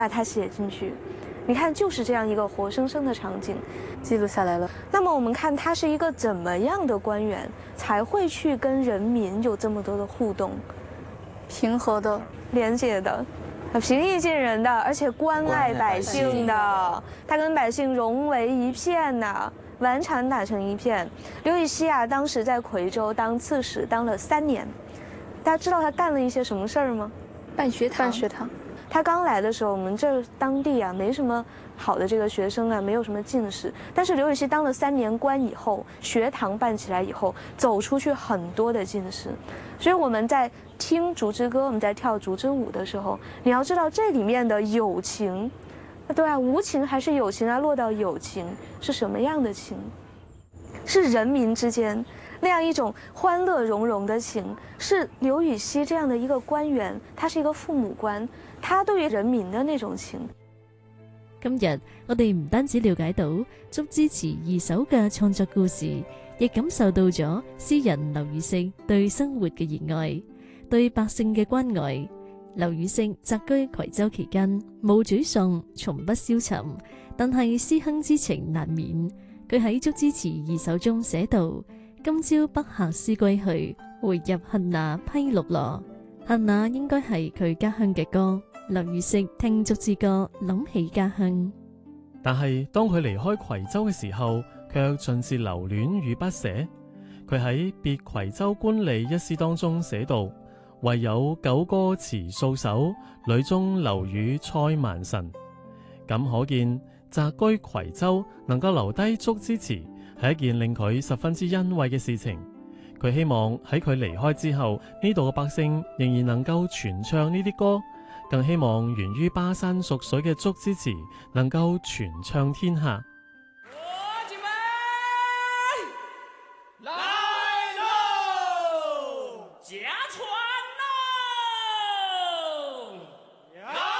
把它写进去。你看，就是这样一个活生生的场景， 记录下来了。 那么我们看他是一个怎么样的官员，才会去跟人民有这么多的互动？ 平和的、 廉洁的、平易近人的，而且关爱百姓的，他跟百姓融为一片呐，完全打成一片。刘禹锡啊，当时在夔州当刺史，当了3年。大家知道他干了一些什么事儿吗？ 办学堂。 他刚来的时候，我们这当地啊没什么好的这个学生啊，没有什么进士。但是刘禹锡当了3年官以后，学堂办起来以后，走出去很多的进士。所以我们在听竹枝歌，我们在跳竹枝舞的时候，你要知道这里面的友情，对啊，无情还是有情啊？落到友情是什么样的情？是人民之間那樣一種歡樂融融的情，是劉禹锡這樣的一個官員，他是一個父母官，他對於人民的那種情。 今日我哋唔單止了解到祝枝詞2首嘅創作故事，亦感受到咗詩人劉禹錫對生活嘅熱愛，對百姓嘅關愛。劉禹錫謫居夔州期間，冇沮喪，從不消沉，但係思鄉之情難免。佢喺祝枝詞2首中寫道：今朝北客思歸去，回入杏那披綠蘿。杏那應該係佢家鄉嘅歌。劉禹錫聽祝枝歌，諗起家鄉。 但係當佢離開夔州嘅時候，卻盡是留戀與不捨。佢喺《別夔州官吏》一詩當中寫道：唯有九歌詞數首，裏中留與塞萬神。咁可見謫居夔州能夠留低祝枝詞，係一件令佢十分之欣慰嘅事情。佢希望喺佢離開之後，呢度嘅百姓仍然能夠傳唱呢啲歌，更希望源於巴山蜀水嘅祝枝詞能夠傳唱天下。 伙計們，來！